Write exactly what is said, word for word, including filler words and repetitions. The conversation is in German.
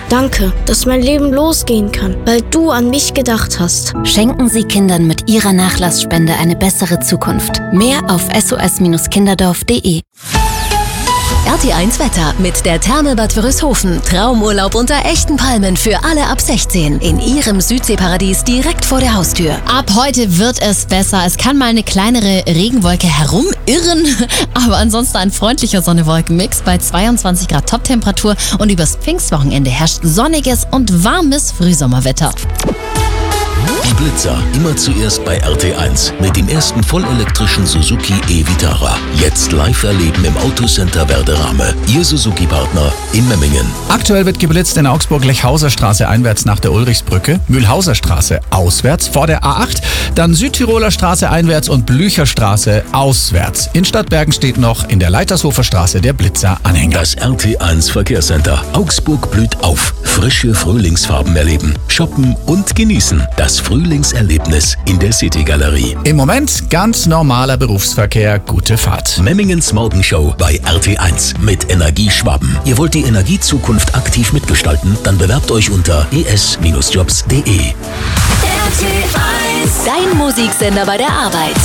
Danke, dass mein Leben losgehen kann, weil du an mich gedacht hast. Schenken Sie Kindern mit Ihrer Nachlassspende eine bessere Zukunft. Mehr auf s o s kinderdorf punkt d e. R T eins Wetter mit der Therme Bad Wörishofen. Traumurlaub unter echten Palmen für alle ab sechzehn. In Ihrem Südseeparadies direkt vor der Haustür. Ab heute wird es besser. Es kann mal eine kleinere Regenwolke herumirren, aber ansonsten ein freundlicher Sonne-Wolken-Mix bei zweiundzwanzig Grad Toptemperatur und übers Pfingstwochenende herrscht sonniges und warmes Frühsommerwetter. Die Blitzer immer zuerst bei R T eins mit dem ersten vollelektrischen Suzuki e-Vitara. Jetzt live erleben im Autocenter Werderame. Ihr Suzuki-Partner in Memmingen. Aktuell wird geblitzt in Augsburg Lechhauser Straße einwärts nach der Ulrichsbrücke, Mühlhauser Straße auswärts vor der A acht, dann Südtiroler Straße einwärts und Blücher Straße auswärts. In Stadtbergen steht noch in der Leitershofer Straße der Blitzer-Anhänger. Das R T eins Verkehrscenter. Augsburg blüht auf. Frische Frühlingsfarben erleben, shoppen und genießen. Das Frühlingserlebnis in der City-Galerie. Im Moment ganz normaler Berufsverkehr, gute Fahrt. Memmingens Morgenshow bei R T eins mit Energie Schwaben. Ihr wollt die Energiezukunft aktiv mitgestalten? Dann bewerbt euch unter e s Bindestrich jobs punkt d e. R T eins, dein Musiksender bei der Arbeit.